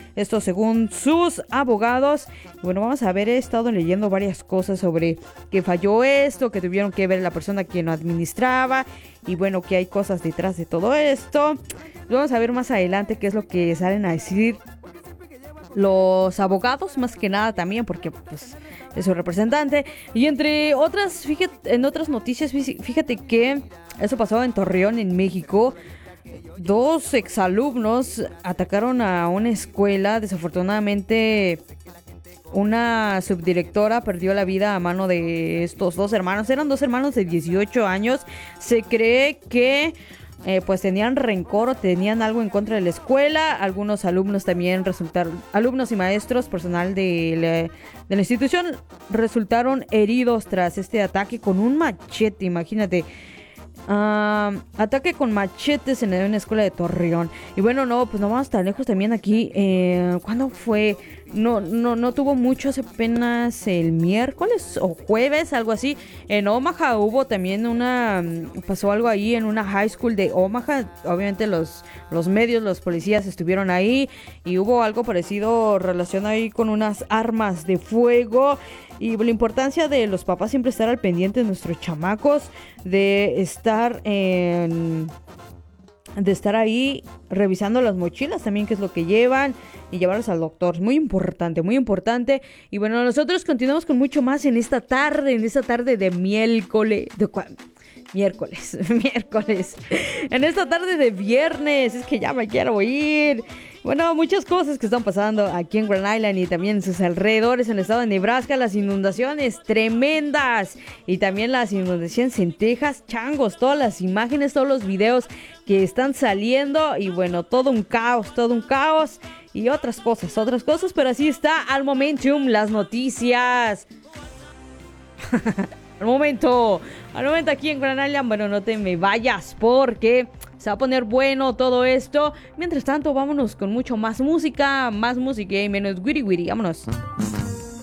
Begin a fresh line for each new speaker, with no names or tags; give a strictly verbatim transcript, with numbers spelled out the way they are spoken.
Esto según sus abogados. Bueno, vamos a ver, he estado leyendo varias cosas sobre que falló esto, que tuvieron que ver la persona que lo administraba y bueno, que hay cosas detrás de todo esto. Vamos a ver más adelante qué es lo que salen a decir los abogados, más que nada también, porque pues es su representante. Y entre otras, fíjate, en otras noticias, fíjate que eso pasó en Torreón, en México. Dos exalumnos atacaron a una escuela. Desafortunadamente, una subdirectora perdió la vida a mano de estos dos hermanos. Eran dos hermanos de dieciocho años. Se cree que Eh, pues tenían rencor o tenían algo en contra de la escuela. Algunos alumnos también resultaron, alumnos y maestros, personal de la, de la institución, resultaron heridos tras este ataque con un machete, imagínate. Uh, ataque con machetes en una escuela de Torreón. Y bueno, no, pues no vamos tan lejos también aquí. Eh, ¿Cuándo fue? No, no, no tuvo mucho, hace apenas el miércoles o jueves, algo así. En Omaha hubo también una, pasó algo ahí en una high school de Omaha. Obviamente los, los medios, los policías estuvieron ahí y hubo algo parecido relacionado ahí con unas armas de fuego. Y la importancia de los papás siempre estar al pendiente de nuestros chamacos, de estar en, de estar ahí revisando las mochilas también, qué es lo que llevan, y llevarlos al doctor. Muy importante, muy importante. Y bueno, nosotros continuamos con mucho más en esta tarde, en esta tarde de miércoles. ¿De cuál? Miércoles, miércoles. En esta tarde de viernes, es que ya me quiero ir. Bueno, muchas cosas que están pasando aquí en Grand Island y también en sus alrededores, en el estado de Nebraska. Las inundaciones tremendas y también las inundaciones en Texas, changos, todas las imágenes, todos los videos que están saliendo y bueno, todo un caos, todo un caos y otras cosas, otras cosas, pero así está al momentum las noticias. Al momento, al momento aquí en Grand Island, bueno, no te me vayas porque se va a poner bueno todo esto. Mientras tanto, vámonos con mucho más música, más música y menos wiri wiri, vámonos.